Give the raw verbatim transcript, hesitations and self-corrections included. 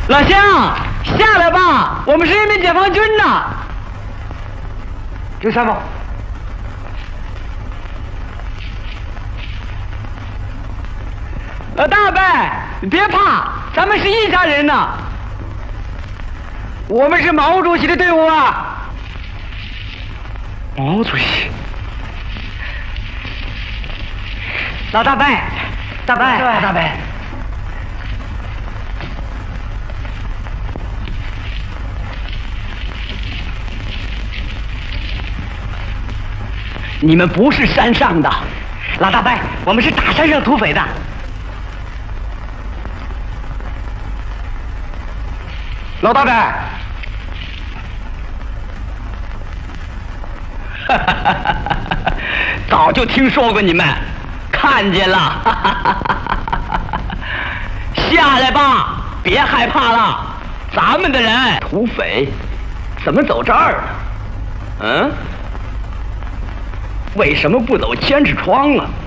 老乡，下来吧，我们是人民解放军呐。 这什么？ 老大伯，你别怕，咱们是一家人呐。我们是毛主席的队伍啊。 毛主席。 老大伯，大伯，老大伯。你们不是山上的，老大伯，我们是大山上土匪的。 老大伯， 早就听说过你们，看见了。下来吧，别害怕了，咱们的人土匪怎么走这儿呢？嗯？为什么不走千纸窗啊？